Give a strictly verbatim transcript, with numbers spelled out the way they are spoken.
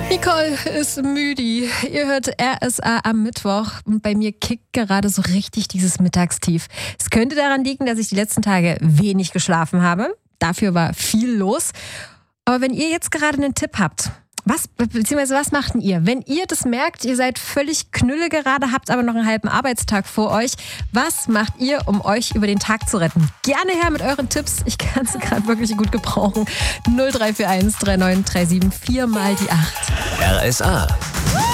Nicole ist müde. Ihr hört R S A am Mittwoch und bei mir kickt gerade so richtig dieses Mittagstief. Es könnte daran liegen, dass ich die letzten Tage wenig geschlafen habe. Dafür war viel los. Aber wenn ihr jetzt gerade einen Tipp habt, was, beziehungsweise was macht denn ihr? Wenn ihr das merkt, ihr seid völlig knülle gerade, habt aber noch einen halben Arbeitstag vor euch. Was macht ihr, um euch über den Tag zu retten? Gerne her mit euren Tipps. Ich kann es gerade wirklich gut gebrauchen. null drei vier eins drei neun drei sieben vier mal die acht. R S A.